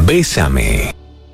Bésame.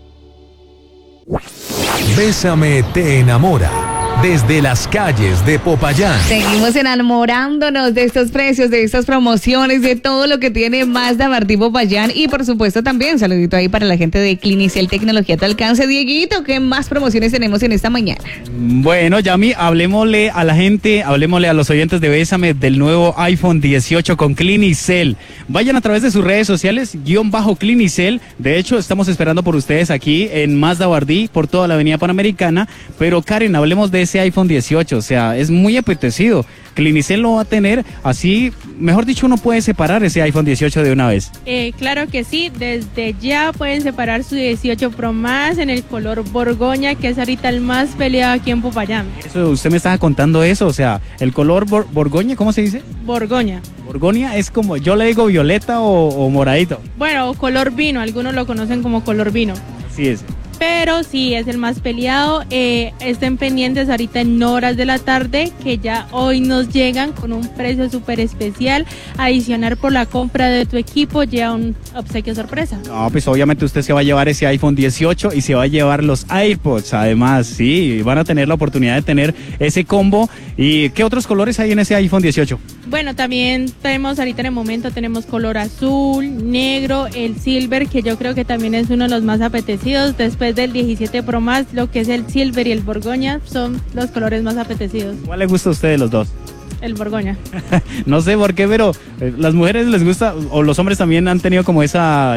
Bésame te enamora. Desde las calles de Popayán. Seguimos enamorándonos de estos precios, de estas promociones, de todo lo que tiene Mazda Martí Popayán. Y por supuesto también, saludito ahí para la gente de Clinicel Tecnología a tu alcance. Dieguito, ¿qué más promociones tenemos en esta mañana? Bueno, Yami, hablemosle a la gente, hablemosle a los oyentes de Bésame del nuevo iPhone 18 con Clinicel. Vayan a través de sus redes sociales, _Clinicel. De hecho, estamos esperando por ustedes aquí en Mazda Martí, por toda la avenida Panamericana. Pero Karen, hablemos de ese iPhone 18, o sea, es muy apetecido. Clinicel lo va a tener así, mejor dicho, uno puede separar ese iPhone 18 de una vez. Claro que sí, desde ya pueden separar su 18 Pro Max en el color Borgoña, que es ahorita el más peleado aquí en Popayán. Eso, usted me estaba contando eso, o sea, el color Borgoña, ¿cómo se dice? Borgoña. Borgoña es como, yo le digo violeta o moradito. Bueno, color vino, algunos lo conocen como color vino. Así es. Pero sí, es el más peleado. Estén pendientes ahorita en horas de la tarde, que ya hoy nos llegan con un precio súper especial. Adicionar por la compra de tu equipo, ya un obsequio sorpresa. No, pues obviamente usted se va a llevar ese iPhone 18 y se va a llevar los AirPods. Además, sí, van a tener la oportunidad de tener ese combo. ¿Y qué otros colores hay en ese iPhone 18? Bueno, también tenemos ahorita en el momento, tenemos color azul, negro, el silver, que yo creo que también es uno de los más apetecidos. Después del 17 Pro Max, lo que es el silver y el Borgoña son los colores más apetecidos. ¿Cuál le gusta a ustedes los dos? El Borgoña. No sé por qué, pero las mujeres les gusta, o los hombres también han tenido como esa,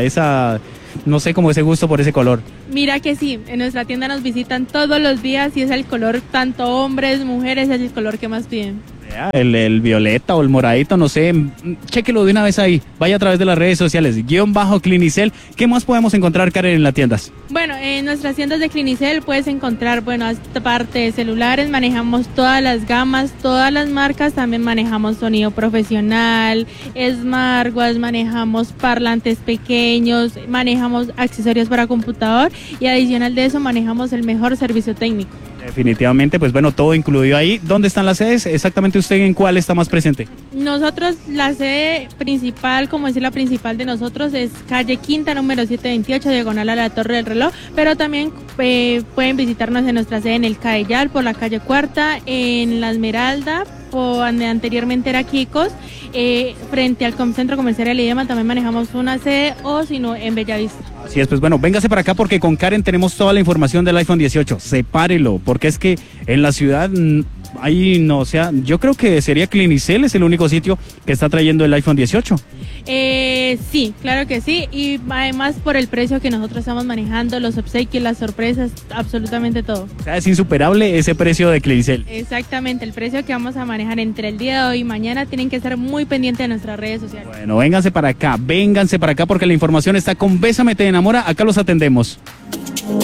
no sé, como ese gusto por ese color. Mira que sí, en nuestra tienda nos visitan todos los días y es el color, tanto hombres, mujeres, es el color que más piden. El violeta o el moradito, no sé, chéquelo de una vez ahí, vaya a través de las redes sociales, _Clinicel. ¿Qué más podemos encontrar, Karen, en las tiendas? Bueno, en nuestras tiendas de Clinicel puedes encontrar, bueno, aparte de celulares, manejamos todas las gamas, todas las marcas, también manejamos sonido profesional, smartwatch, manejamos parlantes pequeños, manejamos accesorios para computador y adicional de eso manejamos el mejor servicio técnico. Definitivamente, pues bueno, todo incluido ahí. ¿Dónde están las sedes? Exactamente, ¿usted en cuál está más presente? Nosotros, la sede principal, como decir la principal de nosotros, es calle Quinta, número 728, diagonal a la Torre del Reloj, pero también pueden visitarnos en nuestra sede en el Caellal, por la calle Cuarta, en La Esmeralda, donde anteriormente era Kikos, frente al Centro Comercial El Idioma también manejamos una sede, o si no, en Bellavista. Así es, pues bueno, véngase para acá porque con Karen tenemos toda la información del iPhone 18, sepárelo, porque es que en la ciudad ahí no, o sea, yo creo que sería Clinicel, es el único sitio que está trayendo el iPhone 18. Sí, claro que sí, y además por el precio que nosotros estamos manejando, los obsequios, las sorpresas, absolutamente todo. O sea, es insuperable ese precio de Clinicel. Exactamente, el precio que vamos a manejar entre el día de hoy y mañana, tienen que estar muy pendientes de nuestras redes sociales. Bueno, vénganse para acá porque la información está con Bésame te enamora, acá los atendemos.